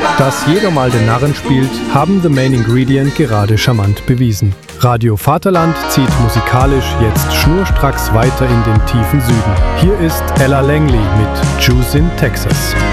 Dass jeder mal den Narren spielt, haben The Main Ingredient gerade charmant bewiesen. Radio Vaterland zieht musikalisch jetzt schnurstracks weiter in den tiefen Süden. Hier ist Ella Langley mit Juice in Texas.